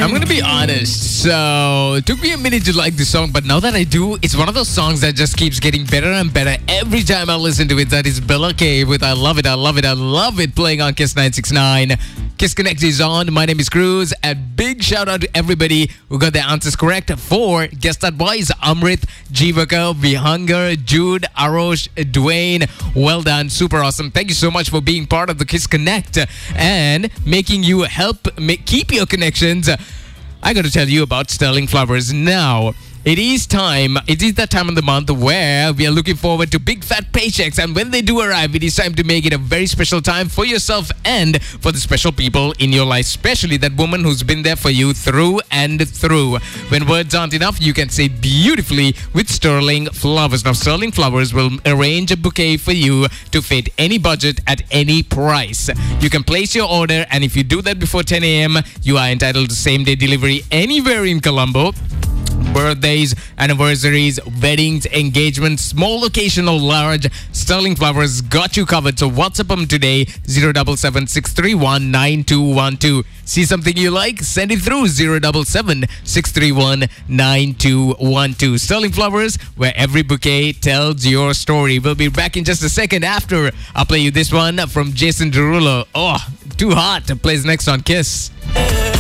I'm gonna be honest. So it took me a minute to like the song, but now that I do, it's one of those songs that just keeps getting better and better every time I listen to it. That is Bella K with I Love It, I Love It, I Love It, playing on Kiss 969. Kiss Connect is on. My name is Cruz, and big shout out to everybody who got their answers correct for Guess That Boys. Amrit, Jivaka, Vihanger, Jude, Arosh, Dwayne. Well done. Super awesome. Thank you so much for being part of the Kiss Connect and making you help keep your connections. I got to tell you about Sterling Flowers now. It is that time of the month where we are looking forward to big fat paychecks, and when they do arrive, it is time to make it a very special time for yourself and for the special people in your life, especially that woman who's been there for you through and through. When words aren't enough, you can say beautifully with Sterling Flowers. Now, Sterling Flowers will arrange a bouquet for you to fit any budget at any price. You can place your order, and if you do that before 10 a.m., you are entitled to same-day delivery anywhere in Colombo. Birthdays, anniversaries, weddings, engagements, small location or large, Sterling Flowers got you covered. So WhatsApp them today, 077 631 9212. See something you like? Send it through, 077 631 9212. Sterling Flowers, where every bouquet tells your story. We'll be back in just a second after I'll play you this one from Jason Derulo. Oh, too hot. Plays next on Kiss.